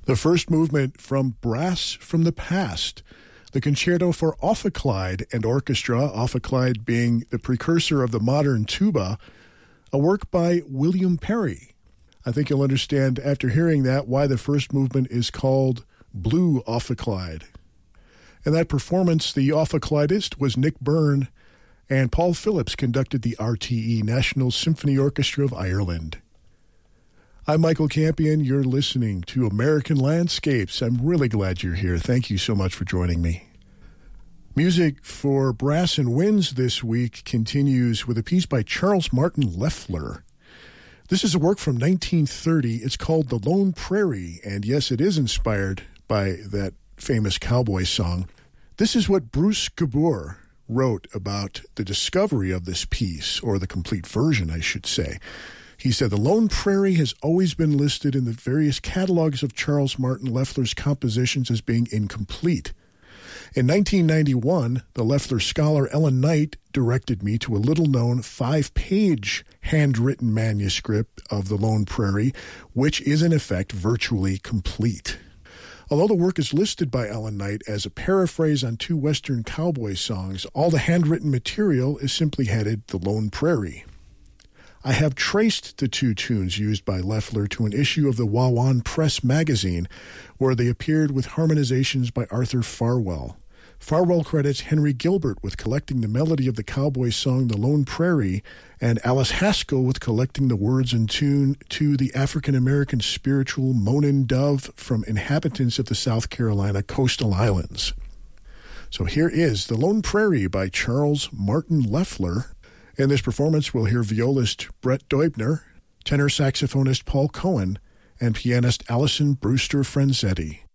The first movement from Brass from the Past, the Concerto for Ophicleide and Orchestra, Ophicleide being the precursor of the modern tuba, a work by William Perry. I think you'll understand after hearing that why the first movement is called Blue Ophicleide. In that performance, the ophicleidist was Nick Byrne, and Paul Phillips conducted the RTE, National Symphony Orchestra of Ireland. I'm Michael Campion. You're listening to American Landscapes. I'm really glad you're here. Thank you so much for joining me. Music for Brass and Winds this week continues with a piece by Charles Martin Loeffler. This is a work from 1930. It's called The Lone Prairie, and yes, it is inspired by that famous cowboy song. This is what Bruce Gabor wrote about the discovery of this piece, or the complete version, I should say. He said, "The Lone Prairie has always been listed in the various catalogs of Charles Martin Loeffler's compositions as being incomplete. In 1991, the Loeffler scholar Ellen Knight directed me to a little-known 5-page handwritten manuscript of The Lone Prairie, which is in effect virtually complete. Although the work is listed by Ellen Knight as a paraphrase on 2 Western cowboy songs, all the handwritten material is simply headed The Lone Prairie. I have traced the 2 tunes used by Loeffler to an issue of the Wawan Press magazine, where they appeared with harmonizations by Arthur Farwell. Farwell credits Henry Gilbert with collecting the melody of the cowboy song The Lone Prairie, and Alice Haskell with collecting the words and tune to the African-American spiritual Moanin' Dove from inhabitants of the South Carolina coastal islands. So here is The Lone Prairie by Charles Martin Loeffler. In this performance, we'll hear violist Brett Deubner, tenor saxophonist Paul Cohen, and pianist Allison Brewster Franzetti.